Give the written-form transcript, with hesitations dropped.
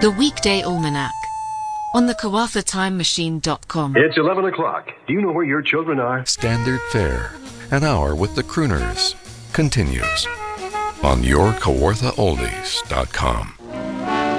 The Weekday Almanac on the KawathaTimeMachine.com. It's 11 o'clock. Do you know where your children are? Standard Fare, an hour with the crooners, continues on your KawarthaOldies.com.